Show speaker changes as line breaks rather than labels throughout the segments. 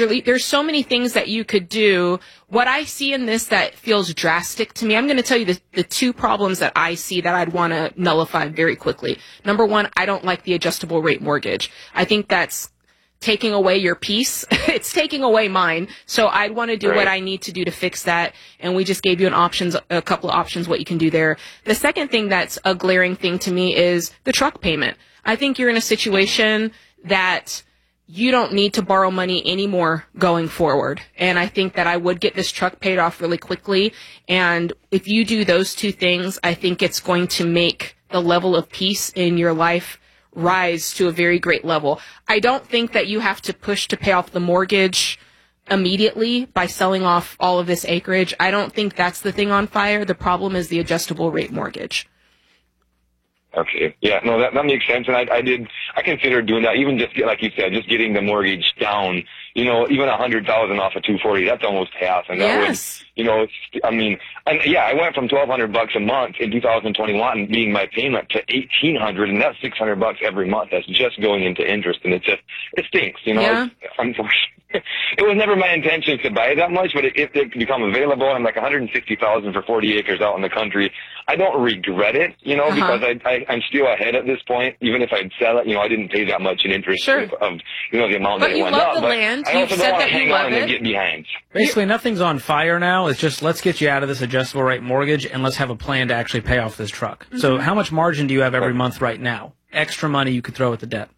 majorly. There's so many things that you could do. What I see in this that feels drastic to me, I'm going to tell you the two problems that I see that I'd want to nullify very quickly. Number one, I don't like the adjustable rate mortgage. I think that's taking away your peace. It's taking away mine. So I'd want to do what I need to do to fix that. And we just gave you a couple of options what you can do there. The second thing that's a glaring thing to me is the truck payment. I think you're in a situation that you don't need to borrow money anymore going forward. And I think that I would get this truck paid off really quickly. And if you do those two things, I think it's going to make the level of peace in your life rise to a very great level. I don't think that you have to push to pay off the mortgage immediately by selling off all of this acreage. I don't think that's the thing on fire. The problem is the adjustable rate mortgage.
Okay. Yeah, no, that makes sense. And I considered doing that, even just, like you said, just getting the mortgage down, you know, even 100,000 off of 240, that's almost half. And that would, you know, I went from $1,200 a month in 2021 being my payment to $1,800, and that's $600 every month. That's just going into interest. And it stinks, you know.
Yeah.
It was never my intention to buy that much, but if it could become available, I'm like $160,000 for 40 acres out in the country. I don't regret it, you know, because I'm still ahead at this point. Even if I'd sell it, you know, I didn't pay that much in interest of, you know, the amount that it went up.
But you love the land. You've said that you love it.
And get behind.
Basically, nothing's on fire now. It's just, let's get you out of this adjustable rate mortgage and let's have a plan to actually pay off this truck. Mm-hmm. So how much margin do you have every month right now? Extra money you could throw at the debt.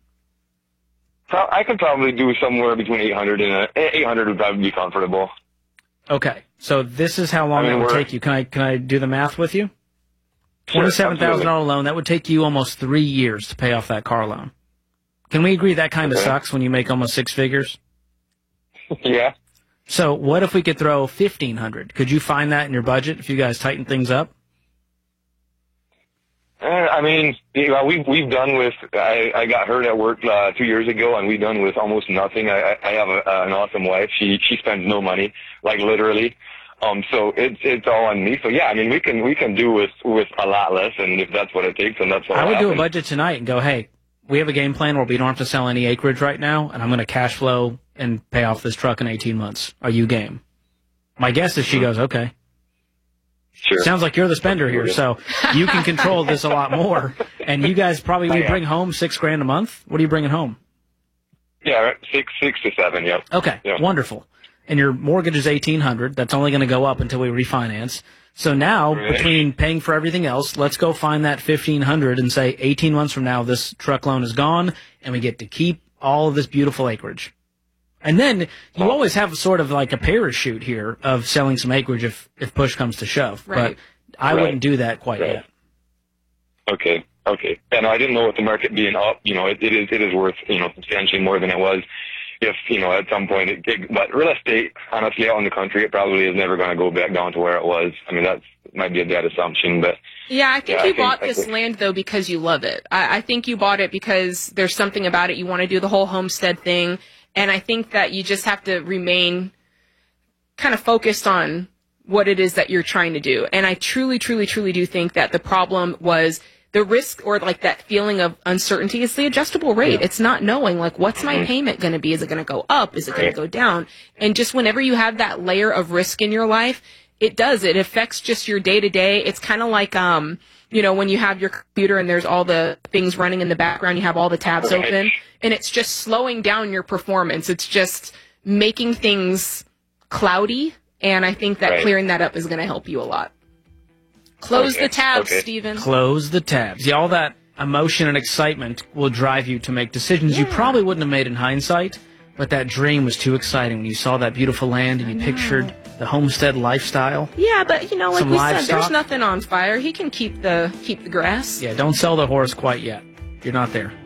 I could probably do somewhere between 800 and 800 would probably be comfortable.
Okay, so this is how long it would take you. Can I do the math with you? $27,000 loan. That would take you almost 3 years to pay off that car loan. Can we agree that kind of sucks when you make almost six figures?
Yeah.
So what if we could throw $1,500? Could you find that in your budget if you guys tighten things up?
I mean, you know, we've done with. I got hurt at work 2 years ago, and we've done with almost nothing. I have an awesome wife. She spends no money, like literally. So it's all on me. So yeah, I mean, we can do with a lot less, and if that's what it takes, then that's what
I would do a budget tonight and go, hey, we have a game plan where we don't have to sell any acreage right now, and I'm going to cash flow and pay off this truck in 18 months. Are you game? My guess is she goes, okay.
Sure.
Sounds like you're the spender here, so you can control this a lot more. And you guys probably bring home $6,000 a month. What are you bringing home?
Yeah, six to seven. Yep.
Okay, wonderful. And your mortgage is $1,800. That's only going to go up until we refinance. So now, between paying for everything else, let's go find that $1,500 and say 18 months from now, this truck loan is gone, and we get to keep all of this beautiful acreage. And then you always have sort of like a parachute here of selling some acreage if push comes to shove. Right. But I wouldn't do that quite yet.
Okay. And I didn't know with the market being up, you know, it is worth, you know, substantially more than it was. If, you know, at some point but real estate, honestly, out in the country, it probably is never going to go back down to where it was. I mean, that might be a bad assumption, but.
Yeah, I think you bought this land, though, because you love it. I think you bought it because there's something about it. You want to do the whole homestead thing. And I think that you just have to remain kind of focused on what it is that you're trying to do. And I truly, truly, truly do think that the problem was the risk or like that feeling of uncertainty is the adjustable rate. Yeah. It's not knowing, like, what's my payment going to be? Is it going to go up? Is it going to go down? And just whenever you have that layer of risk in your life, it affects just your day to day. It's kind of like, you know, when you have your computer and there's all the things running in the background, you have all the tabs open, and it's just slowing down your performance. It's just making things cloudy, and I think that clearing that up is going to help you a lot. Close the tabs, Stephen.
Close the tabs. Yeah, all that emotion and excitement will drive you to make decisions you probably wouldn't have made in hindsight, but that dream was too exciting when you saw that beautiful land and you pictured the homestead lifestyle.
Yeah, but you know, like we said, there's nothing on fire. He can keep the grass.
Yeah, don't sell the horse quite yet. You're not there.